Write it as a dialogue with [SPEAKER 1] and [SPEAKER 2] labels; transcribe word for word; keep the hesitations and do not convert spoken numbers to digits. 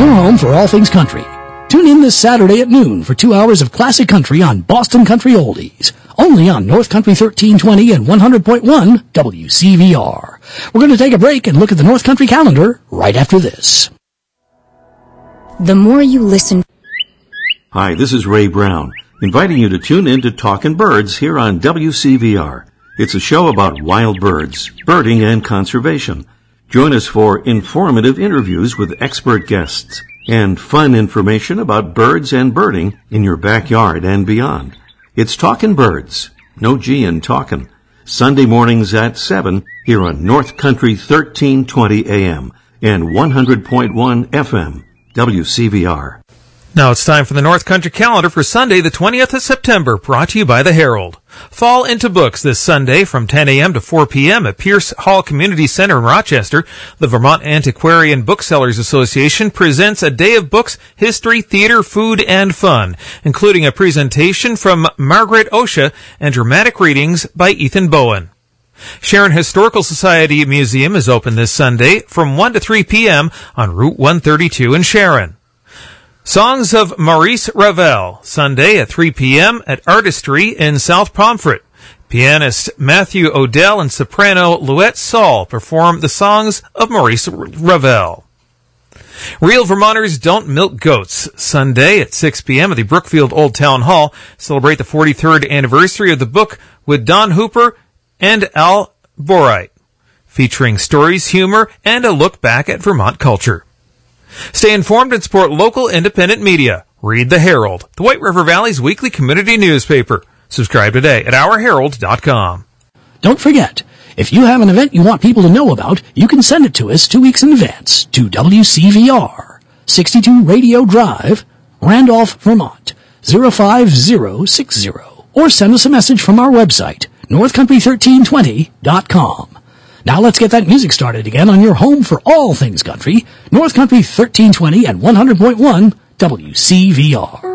[SPEAKER 1] your home for all things country. Tune in this Saturday at noon for two hours of classic country on Boston Country Oldies, only on North Country thirteen twenty and one hundred point one W C V R. We're going to take a break and look at the North Country calendar right after this.
[SPEAKER 2] The more you listen...
[SPEAKER 3] Hi, this is Ray Brown, inviting you to tune in to Talkin' Birds here on W C V R. It's a show about wild birds, birding, and conservation. Join us for informative interviews with expert guests and fun information about birds and birding in your backyard and beyond. It's Talkin' Birds, no G in talkin', Sunday mornings at seven here on North Country thirteen twenty A M and one hundred point one F M, W C V R.
[SPEAKER 4] Now it's time for the North Country calendar for Sunday, the twentieth of September, brought to you by the Herald. Fall into books this Sunday from ten A M to four P M at Pierce Hall Community Center in Rochester. The Vermont Antiquarian Booksellers Association presents a day of books, history, theater, food, and fun, including a presentation from Margaret Osha and dramatic readings by Ethan Bowen. Sharon Historical Society Museum is open this Sunday from one to three P M on Route one thirty-two in Sharon. Songs of Maurice Ravel, Sunday at three P M at Artistry in South Pomfret. Pianist Matthew Odell and soprano Louette Saul perform the songs of Maurice Ravel. Real Vermonters Don't Milk Goats, Sunday at six P M at the Brookfield Old Town Hall. Celebrate the forty-third anniversary of the book with Don Hooper and Al Borite, featuring stories, humor, and a look back at Vermont culture. Stay informed and support local independent media. Read the Herald, the White River Valley's weekly community newspaper. Subscribe today at our herald dot com.
[SPEAKER 1] Don't forget, if you have an event you want people to know about, you can send it to us two weeks in advance to W C V R, sixty-two Radio Drive, Randolph, Vermont, zero five zero six zero, or send us a message from our website, north country thirteen twenty dot com. Now let's get that music started again on your home for all things country, North Country thirteen twenty and one hundred point one W C V R.